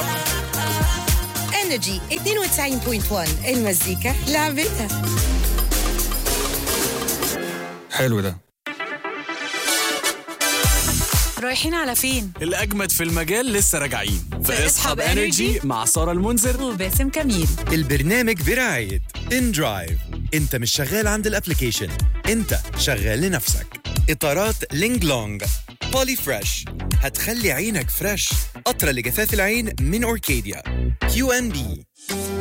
انرجي 92.1 المزيكا لعبتها. حلو ده. رايحين على فين؟ الأجمد في المجال لسه راجعين في اصحاب انرجي مع سارة المنذر وباسم كميل. البرنامج برعاية إن درايف. انت مش شغال عند الابليكيشن، انت شغال لنفسك. اطارات لينج لونج بولي فريش هتخلي عينك فريش. قطرة لجفاف العين من أوركيديا. QNB.